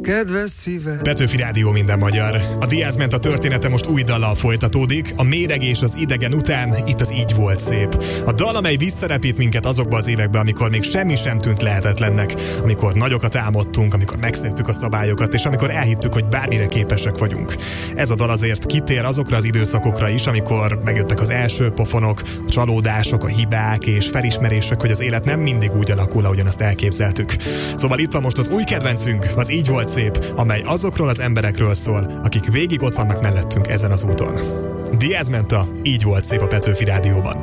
kedves szíve. Petőfi Rádió, minden magyar. A Diaz ment a története most új dallal folytatódik. A méreg és az idegen után itt az Így volt szép. A dal, amely visszarepít minket azokba az évekbe, amikor még semmi sem tűnt lehetetlennek, amikor nagyokat álmodtunk, amikor megszegtük a szabályokat, és amikor elhittük, hogy bármire képesek vagyunk. Ez a dal azért kitér azokra az időszakokra is, amikor megjöttek az első pofonok, a csalódások, a hibák és felismerések, hogy az élet nem mindig úgy alakul, ahogyan azt elképzeltük. Szóval itt van most az új kedvencünk, az Így volt szép, amely azokról az emberekről szól, akik végig ott vannak mellettünk ezen az úton. Diaz Menta, Így volt szép a Petőfi Rádióban.